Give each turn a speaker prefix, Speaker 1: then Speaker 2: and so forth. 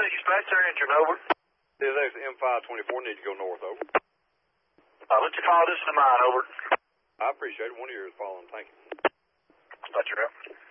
Speaker 1: dispatch their engine, over.
Speaker 2: Yeah, there's M524, need to go north, over.
Speaker 1: Let you follow this to mine, over.
Speaker 2: I appreciate it. One of yours following, thank you.
Speaker 1: Dispatcher out.